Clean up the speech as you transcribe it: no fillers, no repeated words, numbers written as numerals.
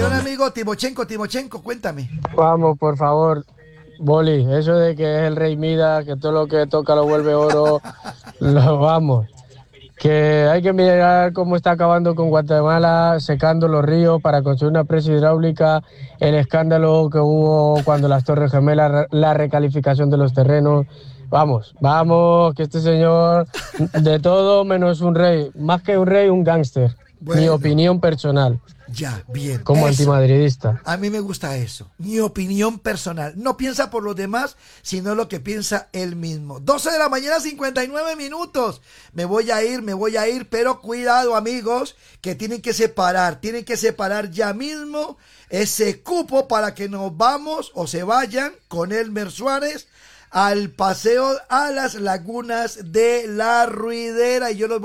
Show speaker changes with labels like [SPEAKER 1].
[SPEAKER 1] buen amigo Timochenko, cuéntame.
[SPEAKER 2] Vamos, por favor, Boli, eso de que es el rey Midas, que todo lo que toca lo vuelve oro, lo vamos. Que hay que mirar cómo está acabando con Guatemala, secando los ríos para construir una presa hidráulica, el escándalo que hubo cuando las Torres Gemelas, la recalificación de los terrenos. Vamos, que este señor, de todo menos un rey, más que un rey, un gángster. Mi
[SPEAKER 1] Bueno,
[SPEAKER 2] opinión personal,
[SPEAKER 1] ya, bien,
[SPEAKER 2] como
[SPEAKER 1] eso.
[SPEAKER 2] antimadridista.
[SPEAKER 1] A mí me gusta eso. Mi opinión personal. No piensa por los demás, sino lo que piensa él mismo. 12 de la mañana, 59 minutos. Me voy a ir, pero cuidado, amigos, que tienen que separar ya mismo ese cupo para que nos vamos o se vayan con Elmer Suárez al paseo a las lagunas de la Ruidera. Y yo los